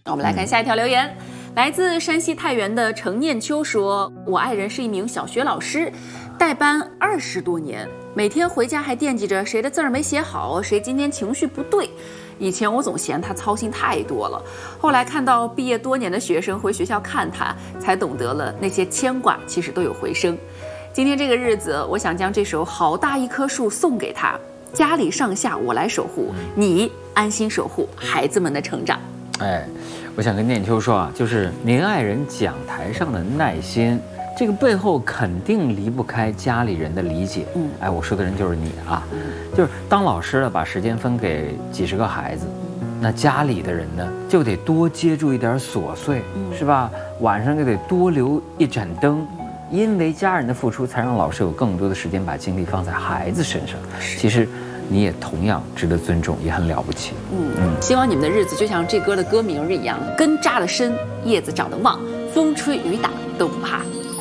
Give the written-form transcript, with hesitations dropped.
我们来看下一条留言，来自山西太原的程念秋说：“我爱人是一名小学老师，带班20多年，每天回家还惦记着谁的字儿没写好，谁今天情绪不对。以前我总嫌他操心太多了，后来看到毕业多年的学生回学校看他，才懂得了那些牵挂其实都有回声。今天这个日子，我想将这首《好大一棵树》送给他，家里上下我来守护，你安心守护孩子们的成长。” 哎，我想跟念秋说啊，就是您爱人讲台上的耐心，这个背后肯定离不开家里人的理解。哎，我说的人就是你啊，就是当老师了，把时间分给几十个孩子，那家里的人呢，就得多接触一点琐碎，是吧？晚上就得多留一盏灯，因为家人的付出，才让老师有更多的时间把精力放在孩子身上。其实你也同样值得尊重，也很了不起。 希望你们的日子就像这歌的歌名一样，根扎得深，叶子长得旺，风吹雨打都不怕。